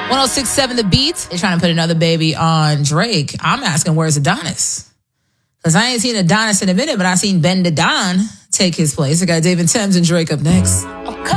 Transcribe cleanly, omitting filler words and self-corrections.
106.7 The Beat. They're trying to put another baby on Drake. I'm asking, where's Adonis? Because I ain't seen Adonis in a minute, but I seen Ben the Don take his place. I got David Thames and Drake up next.